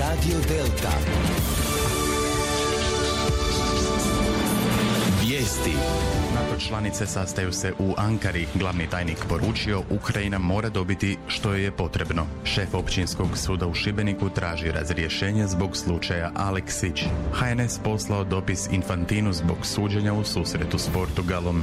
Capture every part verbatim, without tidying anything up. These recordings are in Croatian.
Radio Delta. Vijesti. NATO članice sastaju se u Ankari. Glavni tajnik poručio, Ukrajina mora dobiti što joj je potrebno. Šef općinskog suda u Šibeniku traži razrješenje zbog slučaja Aleksić. ha en es poslao dopis Infantinu zbog suđenja u susretu s Portugalom.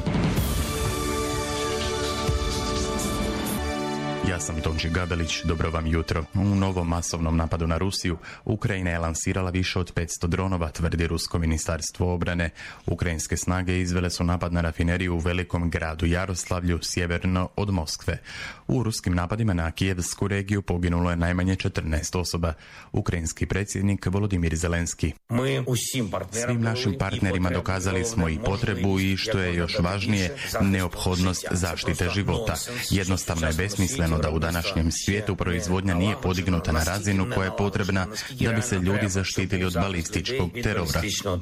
Ja sam Tonči Gabelić, dobro vam jutro. U novom masovnom napadu na Rusiju, Ukrajina je lansirala više od petsto dronova, tvrdi Rusko ministarstvo obrane. Ukrajinske snage izvele su napad na rafineriju u velikom gradu Jaroslavlju, sjeverno od Moskve. U ruskim napadima na Kijevsku regiju poginulo je najmanje četrnaest osoba. Ukrajinski predsjednik Volodimir Zelenski. Svim našim partnerima dokazali smo i potrebu i, što je još važnije, neophodnost zaštite života. Jednostavno je besmisleno da u današnjem svijetu proizvodnja nije podignuta na razinu koja je potrebna da bi se ljudi zaštitili od balističkog terora.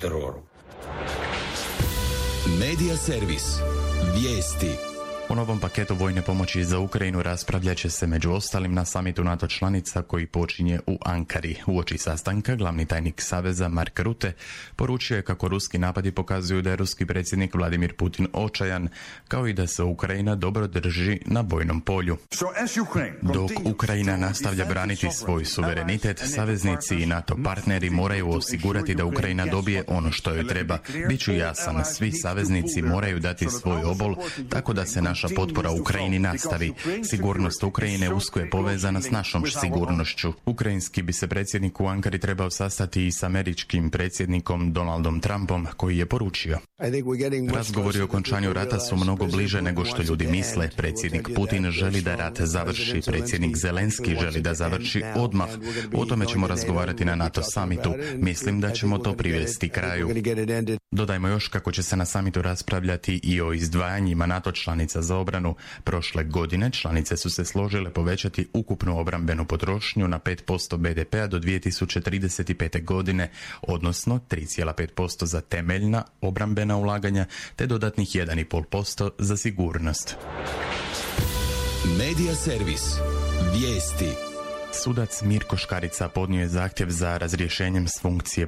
Media servis. Vijesti. O novom paketu vojne pomoći za Ukrajinu raspravljat će se među ostalim na samitu NATO članica koji počinje u Ankari. Uoči sastanka glavni tajnik Saveza Mark Rutte poručio je kako ruski napadi pokazuju da je ruski predsjednik Vladimir Putin očajan, kao i da se Ukrajina dobro drži na bojnom polju. Dok Ukrajina nastavlja braniti svoj suverenitet, saveznici i NATO partneri moraju osigurati da Ukrajina dobije ono što joj treba. Biću jasan, svi saveznici moraju dati svoj obol tako da se naša potpora Ukrajini nastavi. Sigurnost Ukrajine usko je povezana s našom sigurnošću. Ukrajinski bi se predsjednik u Ankari trebao sastati i s američkim predsjednikom Donaldom Trumpom, koji je poručio: razgovori o okončanju rata su mnogo bliže nego što ljudi misle. Predsjednik Putin želi da rat završi, predsjednik Zelenski želi da završi odmah. O tome ćemo razgovarati na NATO samitu. Mislim da ćemo to privesti kraju. Dodajmo još kako će se na samitu raspravljati i o izdvajanjima NATO članica za obranu. Prošle godine članice su se složile povećati ukupnu obrambenu potrošnju na pet posto be de pea do dvije tisuće trideset pete. godine, odnosno tri zarez pet posto za temeljna obrambena ulaganja te dodatnih jedan zarez pet posto za sigurnost. Media servis. Vijesti. Sudac Mirko Škarica podnio je zahtjev za razrješenjem s funkcije